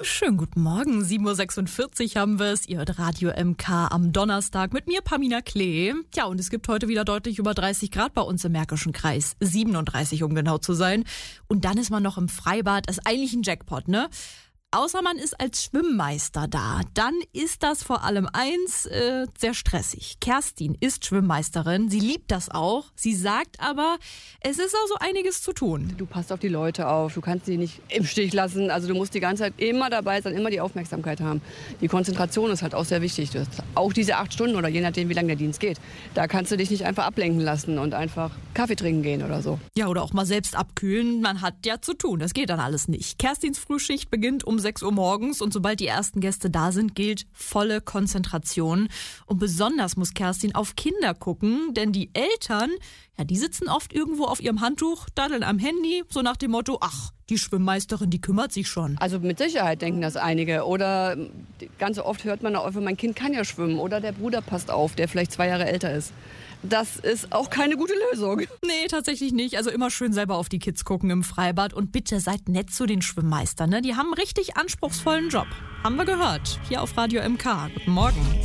Schönen guten Morgen, 7.46 Uhr haben wir es. Ihr hört Radio MK am Donnerstag mit mir, Pamina Klee. Ja, und es gibt heute wieder deutlich über 30 Grad bei uns im Märkischen Kreis. 37, um genau zu sein. Und dann ist man noch im Freibad. Das ist eigentlich ein Jackpot, ne? Außer man ist als Schwimmmeister da. Dann ist das vor allem sehr stressig. Kerstin ist Schwimmmeisterin. Sie liebt das auch. Sie sagt aber, es ist auch so einiges zu tun. Du passt auf die Leute auf. Du kannst sie nicht im Stich lassen. Also du musst die ganze Zeit immer dabei sein, immer die Aufmerksamkeit haben. Die Konzentration ist halt auch sehr wichtig. Du hast auch diese 8 Stunden oder je nachdem, wie lange der Dienst geht. Da kannst du dich nicht einfach ablenken lassen und einfach Kaffee trinken gehen oder so. Ja, oder auch mal selbst abkühlen. Man hat ja zu tun. Das geht dann alles nicht. Kerstins Frühschicht beginnt um 6 Uhr morgens und sobald die ersten Gäste da sind, gilt volle Konzentration. Und besonders muss Kerstin auf Kinder gucken, denn die Eltern, ja, die sitzen oft irgendwo auf ihrem Handtuch, daddeln am Handy, so nach dem Motto, ach, die Schwimmmeisterin, die kümmert sich schon. Also mit Sicherheit denken das einige. Oder ganz oft hört man auch, mein Kind kann ja schwimmen. Oder der Bruder passt auf, der vielleicht 2 Jahre älter ist. Das ist auch keine gute Lösung. Nee, tatsächlich nicht. Also immer schön selber auf die Kids gucken im Freibad. Und bitte seid nett zu den Schwimmmeistern, ne? Die haben einen richtig anspruchsvollen Job. Haben wir gehört. Hier auf Radio MK. Guten Morgen.